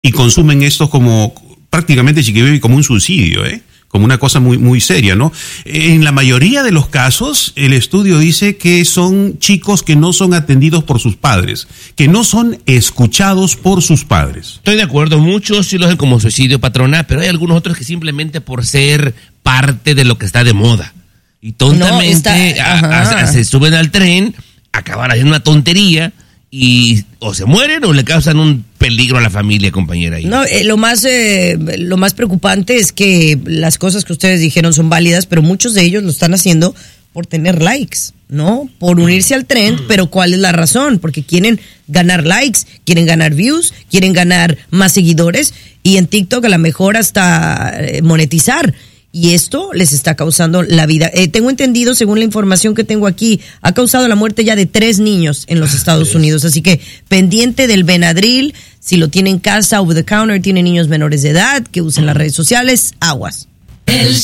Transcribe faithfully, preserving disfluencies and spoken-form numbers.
y consumen esto como prácticamente Chiqui como un suicidio, ¿eh? Como una cosa muy muy seria, ¿no? En la mayoría de los casos, el estudio dice que son chicos que no son atendidos por sus padres, que no son escuchados por sus padres. Estoy de acuerdo, muchos sí lo hacen como suicidio, patrona, pero hay algunos otros que simplemente por ser parte de lo que está de moda y tontamente no, está, a, a, se suben al tren, acaban haciendo una tontería y o se mueren o le causan un peligro a la familia, compañera. Ahí. No, eh, lo más eh, lo más preocupante es que las cosas que ustedes dijeron son válidas, pero muchos de ellos lo están haciendo por tener likes, ¿no? Por unirse al trend, pero ¿cuál es la razón? Porque quieren ganar likes, quieren ganar views, quieren ganar más seguidores y en TikTok a lo mejor hasta eh, monetizar. Y esto les está causando la vida. Eh, tengo entendido, según la información que tengo aquí, ha causado la muerte ya de tres niños en los Estados Unidos. Así que pendiente del Benadryl, si lo tiene en casa, over the counter, tiene niños menores de edad que usen las redes sociales, aguas. El